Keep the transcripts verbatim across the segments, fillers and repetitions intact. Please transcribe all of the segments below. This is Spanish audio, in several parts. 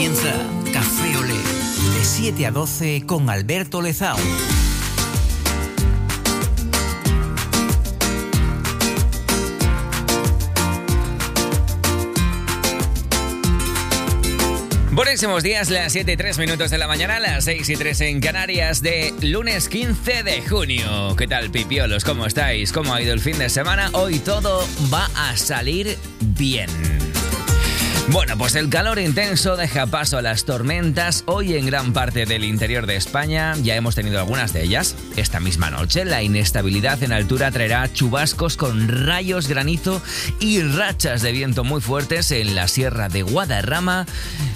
Comienza Café Olé, de siete a doce con Alberto Lezao. Buenísimos días, las siete y tres minutos de la mañana, las seis y tres en Canarias, de lunes quince de junio. ¿Qué tal, pipiolos? ¿Cómo estáis? ¿Cómo ha ido el fin de semana? Hoy todo va a salir bien. Bueno, pues el calor intenso deja paso a las tormentas. Hoy en gran parte del interior de España ya hemos tenido algunas de ellas. Esta misma noche la inestabilidad en altura traerá chubascos con rayos, granizo y rachas de viento muy fuertes en la Sierra de Guadarrama,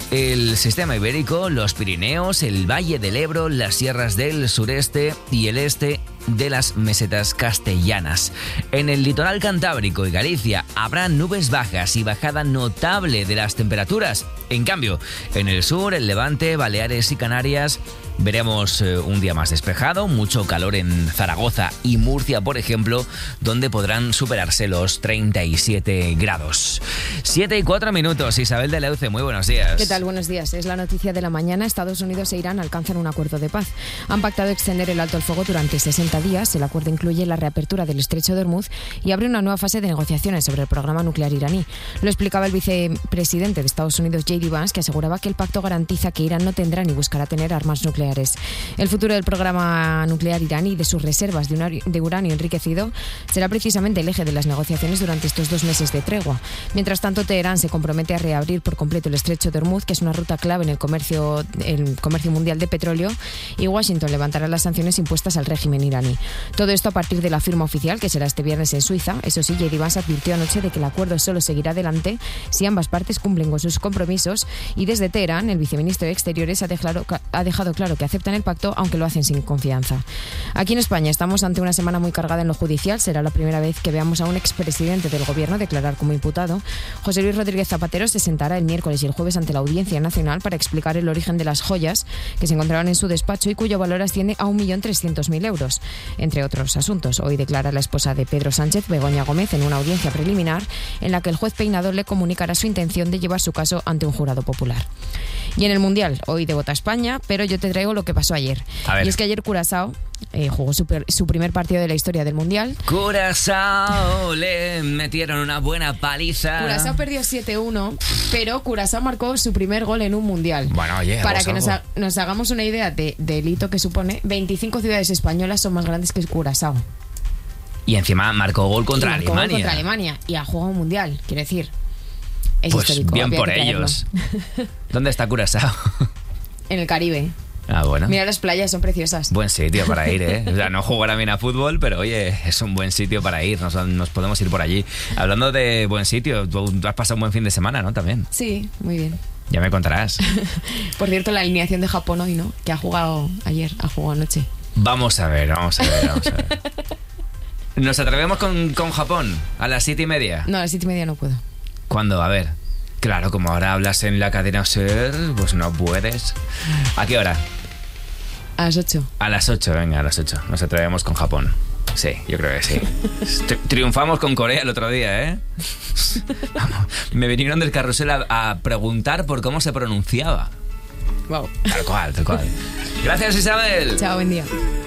el Sistema Ibérico, los Pirineos, el Valle del Ebro, las sierras del sureste y el este de las mesetas castellanas. En el litoral cantábrico y Galicia habrá nubes bajas y bajada notable de las temperaturas. En cambio, en el sur, el Levante, Baleares y Canarias veremos eh, un día más despejado, mucho calor en Zaragoza y Murcia, por ejemplo, donde podrán superarse los treinta y siete grados. siete y cuatro minutos, Isabel de Leuce, muy buenos días. ¿Qué tal? Buenos días. Es la noticia de la mañana. Estados Unidos e Irán alcanzan un acuerdo de paz. Han pactado extender el alto el fuego durante sesenta días. El acuerdo incluye la reapertura del estrecho de Hormuz y abre una nueva fase de negociaciones sobre el programa nuclear iraní. Lo explicaba el vicepresidente de Estados Unidos, J D Vance, que aseguraba que el pacto garantiza que Irán no tendrá ni buscará tener armas nucleares. El futuro del programa nuclear iraní y de sus reservas de uranio enriquecido será precisamente el eje de las negociaciones durante estos dos meses de tregua. Mientras tanto, Teherán se compromete a reabrir por completo el estrecho de Hormuz, que es una ruta clave en el comercio, el comercio mundial de petróleo, y Washington levantará las sanciones impuestas al régimen iraní. Todo esto a partir de la firma oficial, que será este viernes en Suiza. Eso sí, J D Vance advirtió anoche de que el acuerdo solo seguirá adelante si ambas partes cumplen con sus compromisos, y desde Teherán, el viceministro de Exteriores ha dejado, ha dejado claro que aceptan el pacto, aunque lo hacen sin confianza. Aquí en España estamos ante una semana muy cargada en lo judicial. Será la primera vez que veamos a un expresidente del gobierno declarar como imputado. José Luis Rodríguez Zapatero se sentará el miércoles y el jueves ante la Audiencia Nacional para explicar el origen de las joyas que se encontraban en su despacho y cuyo valor asciende a un millón trescientos mil euros, entre otros asuntos. Hoy declara la esposa de Pedro Sánchez, Begoña Gómez, en una audiencia preliminar en la que el juez Peinado le comunicará su intención de llevar su caso ante un jurado popular. Y en el Mundial, hoy debota España, pero yo te traigo lo que pasó ayer. Y es que ayer Curazao eh, jugó su, su primer partido de la historia del Mundial. Curazao le metieron una buena paliza. Curazao perdió siete uno, pero Curazao marcó su primer gol en un Mundial. Bueno, oye, para que nos, ha, nos hagamos una idea de, del hito que supone, veinticinco ciudades españolas son más grandes que Curazao. Y encima marcó gol contra marcó Alemania. Gol contra Alemania y ha jugado un Mundial, quiero decir. Es pues histórico, bien por ellos. ¿Dónde está Curazao? En el Caribe. Ah, bueno. Mira, las playas son preciosas. Buen sitio para ir, ¿eh? O sea, no jugará bien a fútbol, pero oye, es un buen sitio para ir. Nos, nos podemos ir por allí. Hablando de buen sitio, tú has pasado un buen fin de semana, ¿no? También. Sí, muy bien. Ya me contarás. Por cierto, la alineación de Japón hoy, ¿no? Que ha jugado ayer, ha jugado anoche. Vamos a ver, vamos a ver, vamos a ver. ¿Nos atrevemos con, con Japón a las siete y media? No, a las siete y media no puedo. ¿Cuándo? A ver. Claro, como ahora hablas en la cadena SER, pues no puedes. ¿A qué hora? A las ocho. A las ocho, venga, a las ocho. Nos atrevemos con Japón. Sí, yo creo que sí. Tri- triunfamos con Corea el otro día, ¿eh? Vamos, me vinieron del carrusel a, a preguntar por cómo se pronunciaba. Wow. Tal cual, tal cual. Gracias, Isabel. Chao, buen día.